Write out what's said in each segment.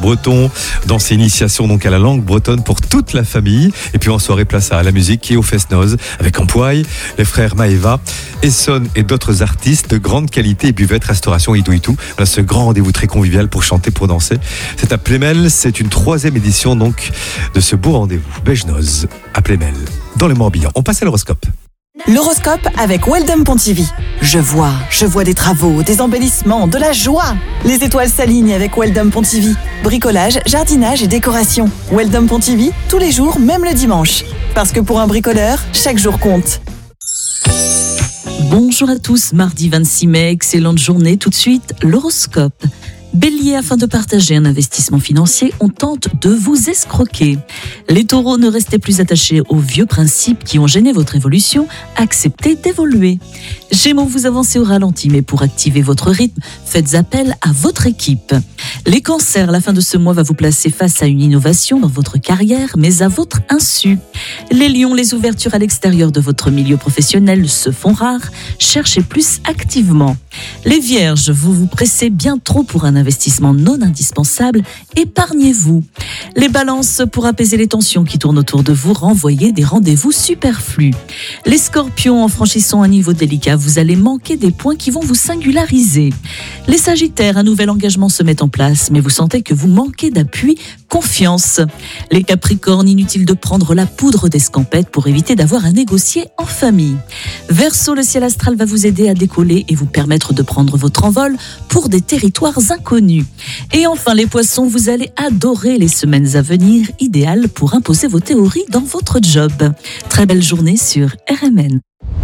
breton dans ses initiations donc à la langue bretonne pour toute la famille. Et puis en soirée, place à la musique et au fest-noz avec Ampoy, les frères Maeva, Esson et d'autres artistes de grande qualité, buvette, restauration, idou. Voilà ce grand rendez-vous très convivial pour chanter, pour danser. C'est à Plémel, c'est une 3e édition donc de ce beau rendez-vous. Bejnoz à Plémel, dans le Morbihan. On passe à l'horoscope. L'horoscope avec Weldom Pontivy. Je vois des travaux, des embellissements, de la joie. Les étoiles s'alignent avec Weldom Pontivy. Bricolage, jardinage et décoration. Weldom Pontivy, tous les jours, même le dimanche. Parce que pour un bricoleur, chaque jour compte. Bonjour à tous, mardi 26 mai, excellente journée. Tout de suite, l'horoscope. Bélier, afin de partager un investissement financier, on tente de vous escroquer. Les taureaux, ne restez plus attachés aux vieux principes qui ont gêné votre évolution, acceptez d'évoluer. Gémeaux, vous avancez au ralenti, mais pour activer votre rythme, faites appel à votre équipe. Les cancers, la fin de ce mois va vous placer face à une innovation dans votre carrière, mais à votre insu. Les lions, les ouvertures à l'extérieur de votre milieu professionnel se font rares, cherchez plus activement. Les vierges, vous vous pressez bien trop pour un investissement non indispensable, épargnez-vous. Les balances, pour apaiser les tensions qui tournent autour de vous, renvoyez des rendez-vous superflus. Les scorpions, en franchissant un niveau délicat, vous allez manquer des points qui vont vous singulariser. Les sagittaires, un nouvel engagement se met en place, mais vous sentez que vous manquez d'appui, confiance. Les capricornes, inutile de prendre la poudre d'escampette pour éviter d'avoir à négocier en famille. Verseau, le ciel astral va vous aider à décoller et vous permettre de prendre votre envol pour des territoires inconnus. Et enfin les poissons, vous allez adorer les semaines à venir, idéales pour imposer vos théories dans votre job. Très belle journée sur RMN.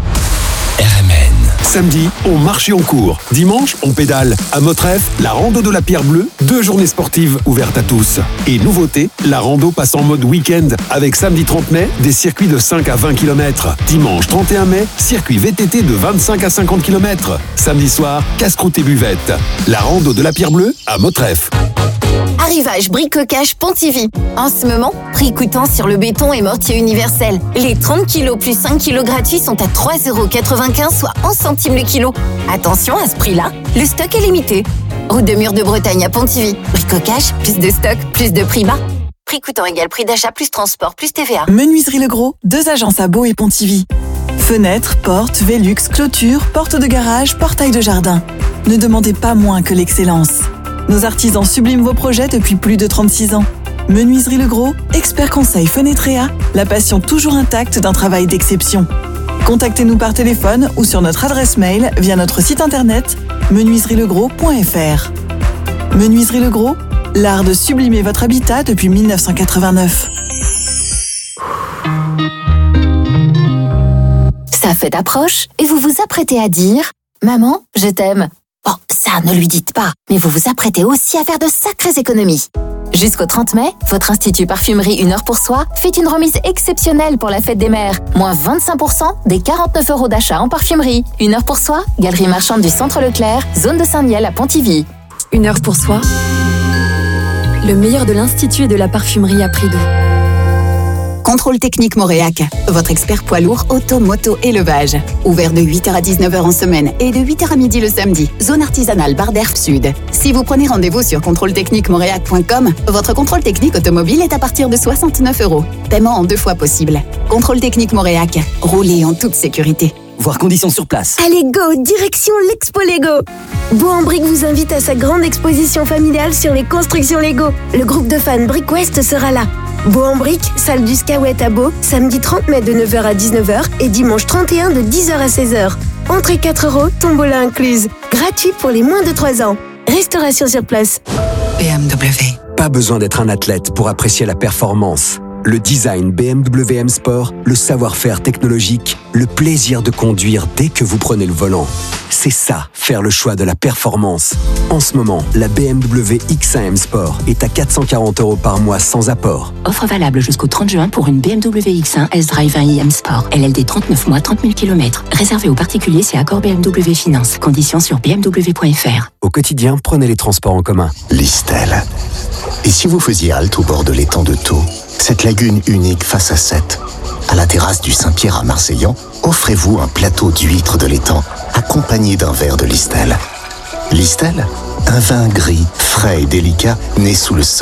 Samedi, on marche et on court. Dimanche, on pédale. À Motref, la rando de la Pierre Bleue, 2 journées sportives ouvertes à tous. Et nouveauté, la rando passe en mode week-end avec samedi 30 mai, des circuits de 5 à 20 km. Dimanche 31 mai, circuit VTT de 25 à 50 km. Samedi soir, casse-croûte et buvette. La rando de la Pierre Bleue à Motref. Arrivage Bricocash Pontivy. En ce moment, prix coûtant sur le béton et mortier universel. Les 30 kg plus 5 kg gratuits sont à 3,95 €, soit 11 centimes le kilo. Attention à ce prix-là, le stock est limité. Route de Mur de Bretagne à Pontivy. Bricocash, plus de stock, plus de prix bas. Prix coûtant égal prix d'achat plus transport plus TVA. Menuiserie Le Gros, 2 agences à Beau et Pontivy. Fenêtres, portes, Velux, clôtures, portes de garage, portails de jardin. Ne demandez pas moins que l'excellence. Nos artisans subliment vos projets depuis plus de 36 ans. Menuiserie Le Gros, expert conseil Fenetrea, la passion toujours intacte d'un travail d'exception. Contactez-nous par téléphone ou sur notre adresse mail via notre site internet menuiserielegros.fr. Menuiserie Le Gros, l'art de sublimer votre habitat depuis 1989. Sa fête approche et vous vous apprêtez à dire « Maman, je t'aime ». Bon, ça ne lui dites pas, mais vous vous apprêtez aussi à faire de sacrées économies. Jusqu'au 30 mai, votre Institut Parfumerie Une Heure pour Soi fait une remise exceptionnelle pour la fête des mères. Moins 25% des 49 € d'achat en parfumerie. Une Heure pour Soi, galerie marchande du Centre Leclerc, zone de Saint-Miel à Pontivy. Une Heure pour Soi, le meilleur de l'Institut et de la parfumerie à prix doux. Contrôle technique Moréac, votre expert poids lourd auto, moto, élevage. Ouvert de 8h à 19h en semaine et de 8h à midi le samedi. Zone artisanale Barre d'Herbe Sud. Si vous prenez rendez-vous sur contrôletechniquemoréac.com, votre contrôle technique automobile est à partir de 69 €. Paiement en 2 fois possible. Contrôle technique Moréac. Roulez en toute sécurité. Voir conditions sur place. Allez go, direction l'Expo Lego. Beau en Brique vous invite à sa grande exposition familiale sur les constructions Lego. Le groupe de fans Brick West sera là. Beau en Brique, salle du Skawet à Beau, samedi 30 mai de 9h à 19h et dimanche 31 de 10h à 16h. Entrée 4 €, tombola incluse. Gratuit pour les moins de 3 ans. Restauration sur place. BMW. Pas besoin d'être un athlète pour apprécier la performance. Le design BMW M Sport, le savoir-faire technologique, le plaisir de conduire dès que vous prenez le volant. C'est ça, faire le choix de la performance. En ce moment, la BMW X1 M Sport est à 440 € par mois sans apport. Offre valable jusqu'au 30 juin pour une BMW X1 S-Drive 1i M Sport. LLD 39 mois, 30 000 km. Réservé aux particuliers, c'est accord BMW Finance. Conditions sur bmw.fr. Au quotidien, prenez les transports en commun. Listel. Et si vous faisiez halte au bord de l'étang de Thau, cette lagune unique face à Sète, à la terrasse du Saint-Pierre à Marseillan, offrez-vous un plateau d'huîtres de l'étang accompagné d'un verre de Listel. Listel, un vin gris, frais et délicat né sous le sol.